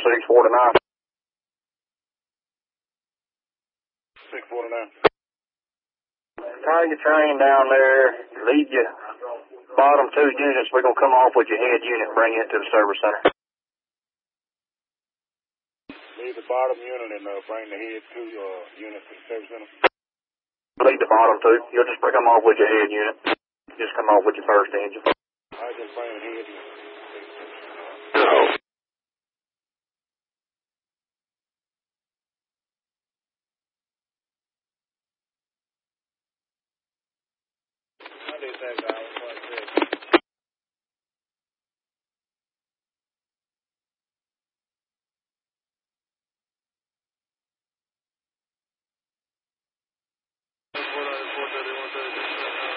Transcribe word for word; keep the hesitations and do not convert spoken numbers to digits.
six forty-nine. six forty-nine. Tie your train down there, lead your bottom two units. We're going to come off with your head unit and bring you into the service center. Leave the bottom unit and uh, bring the head two uh, units to the service center. Lead the bottom two. You'll just come off with your head unit. Just come off with your first engine. I just bring the head unit. I did that, guy. Like that. Four thirty, four thirty, one thirty.